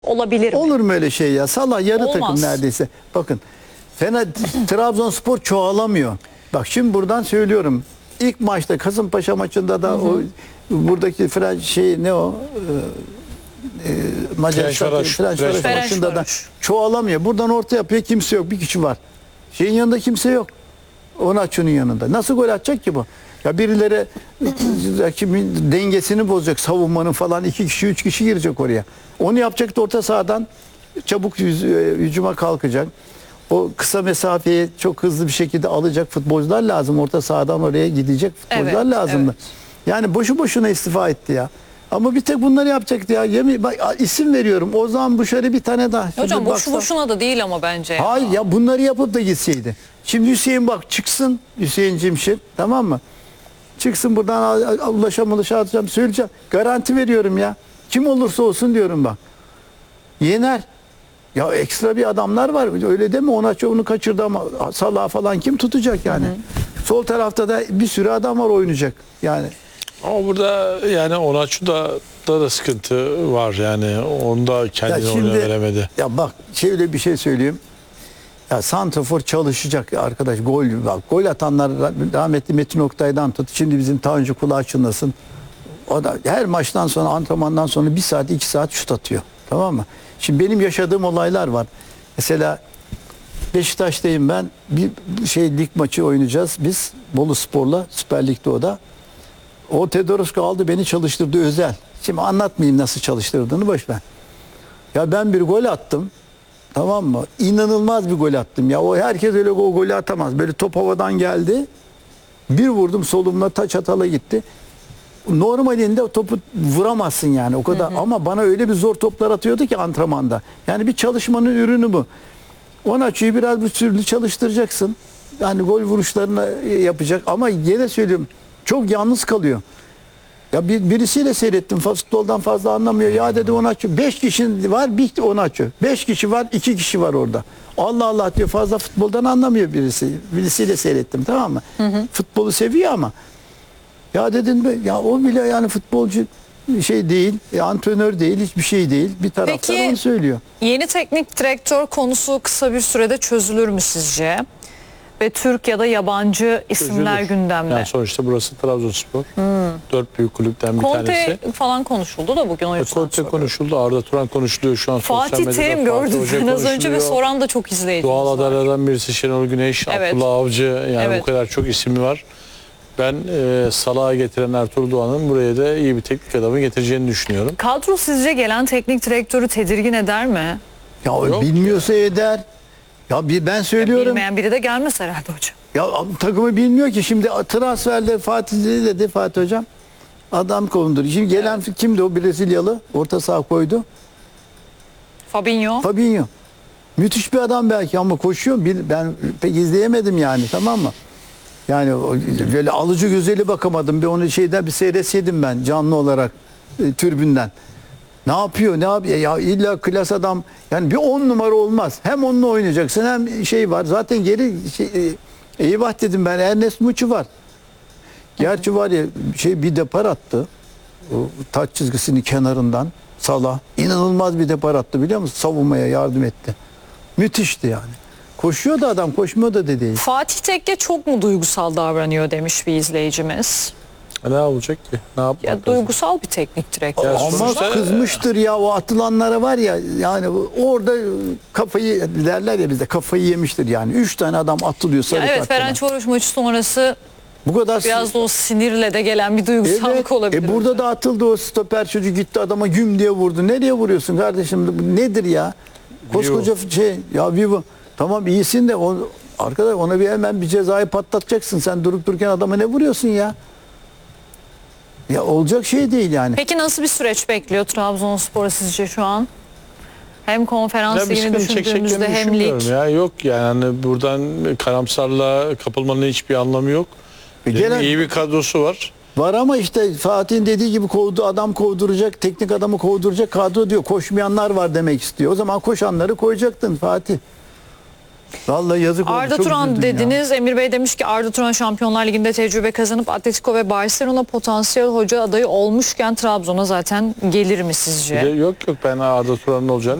olabilir mi? Olur mu öyle şey ya? Salah yarı Olmaz. takım neredeyse. Bakın Trabzonspor çoğalamıyor. Bak şimdi buradan söylüyorum. İlk maçta Kasımpaşa maçında da o buradaki ne o? Macaristan Ferencvaroş maçında da çoğalamıyor. Buradan orta yapıyor, kimse yok. Bir kişi var. Şeyin yanında kimse yok. Onaçu'nun yanında. Nasıl gol atacak ki bu? Ya birileri rakibin dengesini bozacak, savunmanın falan 2 kişi 3 kişi girecek oraya. Onu yapacak da orta sahadan çabuk hücuma kalkacak. O kısa mesafeyi çok hızlı bir şekilde alacak futbolcular lazım. Orta sahadan oraya gidecek futbolcular lazımdı. Evet. Yani boşu boşuna istifa etti ya. Ama bir tek bunları yapacaktı ya. Bak, isim veriyorum. O zaman bu şöyle bir tane daha. Hocam boşu boşuna da değil ama bence. Hayır ya bunları yapıp da gitseydi. Şimdi Hüseyin bak çıksın. Hüseyin Cimşir, tamam mı? Çıksın buradan atacağım, söyleyeceğim. Garanti veriyorum ya. Kim olursa olsun diyorum bak. Yener. Ya ekstra bir adamlar var. Öyle deme, onu kaçırdı ama Salah falan kim tutacak yani? Sol tarafta da bir sürü adam var oynayacak. Yani ama burada yani Onaçu'da da sıkıntı var yani. Onu da kendine oyuna veremedi. Ya bak şöyle bir şey söyleyeyim. Ya santrafor çalışacak arkadaş, gol atanlar rahmetli Metin Oktay'dan tut. Şimdi bizim Tanju kulağı çınlasın. O da her maçtan sonra, antrenmandan sonra 1 saat 2 saat şut atıyor. Tamam mı? Şimdi benim yaşadığım olaylar var. Mesela Beşiktaş'tayım ben. Bir lig maçı oynayacağız biz Bolu Spor'la, Süper Lig'de o da. O Tedorosko aldı beni çalıştırdı özel. Şimdi anlatmayayım nasıl çalıştırdığını, boş ver. Ya ben bir gol attım. Tamam mı? İnanılmaz bir gol attım ya. O herkes öyle o golü atamaz. Böyle top havadan geldi. Bir vurdum solumla, taç atala gitti. Normalinde topu vuramazsın yani o kadar. Ama bana öyle bir zor toplar atıyordu ki antrenmanda. Yani bir çalışmanın ürünü bu. Onaçu'yu biraz bu türlü çalıştıracaksın. Yani gol vuruşlarını yapacak ama yine söylüyorum çok yalnız kalıyor. Ya birisiyle seyrettim, futboldan fazla anlamıyor. Ya dedi Onaçu 5 kişi var, bir Onaçu. 5 kişi var, 2 kişi var orada. Allah Allah diyor, fazla futboldan anlamıyor birisi. Birisiyle seyrettim, tamam mı? Futbolu seviyor ama. Ya dedim ya o bile yani futbolcu değil, antrenör değil, hiçbir şey değil. Bir taraftan onu söylüyor. Yeni teknik direktör konusu kısa bir sürede çözülür mü sizce? Ve Türk ya da yabancı isimler gündemde. Yani sonuçta burası Trabzonspor. 4 büyük kulüpten bir tanesi. Conte falan konuşuldu da bugün, o yüzden Conte konuşuldu, Arda Turan konuşuluyor şu an sosyal medyada. Fatih Terim gördüm ben az önce ve soran da çok izleyicimiz Doğal var. adaylardan birisi Şenol Güneş, Abdullah Avcı, yani bu kadar çok ismi var. Ben Salah'ı getiren Ertuğrul Doğan'ın buraya da iyi bir teknik adamı getireceğini düşünüyorum. Kadro sizce gelen teknik direktörü tedirgin eder mi? Ya bilmiyorsa eder. Ya ben söylüyorum. Bilmeyen biri de gelmez herhalde hocam. Ya takımı bilmiyor ki şimdi transferler Fatih dedi Fatih hocam. Adam kondur. Şimdi gelen kimdi o Brezilyalı? Orta saha koydu. Fabinho. Müthiş bir adam belki ama koşuyor. Ben pek izleyemedim yani, tamam mı? Yani böyle alıcı güzeli bakamadım. Bir onu bir seyretseydim ben canlı olarak tribünden. Ne yapıyor? Ya illa klas adam. Yani bir 10 numara olmaz. Hem onunla oynayacaksın hem var. Zaten geri eyvah dedim ben. Ernest Muçi var. Gerçi var ya bir depar attı. O taç çizgisinin kenarından Salah. İnanılmaz bir depar attı, biliyor musun? Savunmaya yardım etti. Müthişti yani. Koşuyor da adam, koşmuyor da değil. Fatih Tekke çok mu duygusal davranıyor demiş bir izleyicimiz. Ne olacak ki? Ne yapmak ya duygusal bir teknik direktör. Ama kızmıştır ya, o atılanlara var ya, yani orada kafayı derler ya bizde, kafayı yemiştir yani. 3 tane adam atılıyor sarı kartına. Evet, Ferencvaroş maçı sonrası bu kadar biraz da o sinirle de gelen bir duygusallık olabilir. Burada da atıldı o stoper çocuk, gitti adama güm diye vurdu. Nereye vuruyorsun kardeşim? Bu nedir ya? Koskoca Vivo. Tamam iyisin de arkadaş ona hemen bir cezayı patlatacaksın. Sen durup dururken adama ne vuruyorsun ya? Ya olacak şey değil yani. Peki nasıl bir süreç bekliyor Trabzonspor sizce şu an? Hem konferans ligini düşündüğümüzde hem lig. Ya yok yani buradan karamsarlığa kapılmanın hiçbir anlamı yok. İyi bir kadrosu var. Var ama işte Fatih'in dediği gibi adam kovduracak, teknik adamı kovduracak kadro diyor. Koşmayanlar var demek istiyor. O zaman koşanları koyacaktın Fatih. Vallahi yazık oldu. Arda çok Turan üzüldüm ya. dediniz. Emir Bey demiş ki Arda Turan Şampiyonlar Ligi'nde tecrübe kazanıp Atletico ve Barcelona potansiyel hoca adayı olmuşken Trabzon'a zaten gelir mi sizce? Yok ben Arda Turan'ın olacağını